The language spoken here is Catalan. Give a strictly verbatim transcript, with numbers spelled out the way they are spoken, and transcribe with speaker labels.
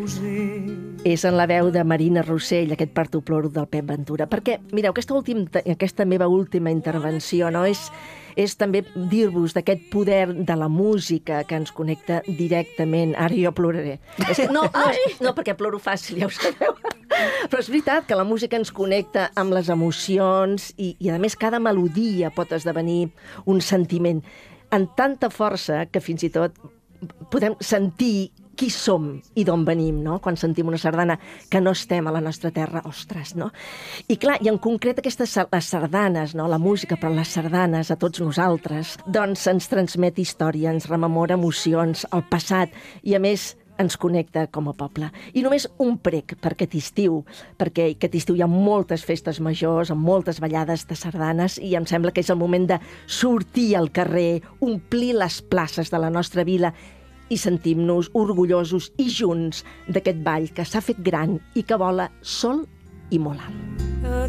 Speaker 1: És en la veu de Marina Rossell, aquest Part tu ploro del Pep Ventura. Perquè, mireu, aquesta, últim, aquesta meva última intervenció no és, és també dir-vos d'aquest poder de la música que ens connecta directament. Ara jo ploraré. És que, no, no, no, perquè ploro fàcil, ja ho sabeu. Però és veritat que la música ens connecta amb les emocions i, i a més, cada melodia pot esdevenir un sentiment amb tanta força que fins i tot podem sentir qui som i d'on venim, no? Quan sentim una sardana que no estem a la nostra terra, ostres, no? I clar, i en concret aquestes les sardanes, no? La música, però les sardanes a tots nosaltres, doncs ens transmet història, ens rememora emocions, el passat, i a més ens connecta com a poble. I només un prec per aquest estiu, perquè aquest estiu hi ha moltes festes majors, amb moltes ballades de sardanes, i em sembla que és el moment de sortir al carrer, omplir les places de la nostra vila i sentim-nos orgullosos i junts d'aquest ball que s'ha fet gran i que vola sol i molt alt.